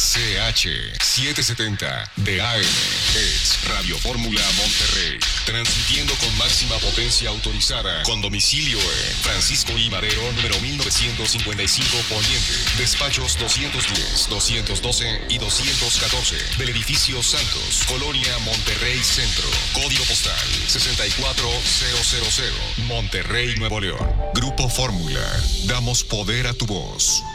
ACH 770 de AM. Es Radio Fórmula Monterrey. Transmitiendo con máxima potencia autorizada. Con domicilio en Francisco I. Madero, número 1955 Poniente. Despachos 210, 212 y 214 del edificio Santos, Colonia Monterrey Centro. Código postal 64000. Monterrey, Nuevo León. Grupo Fórmula. Damos poder a tu voz.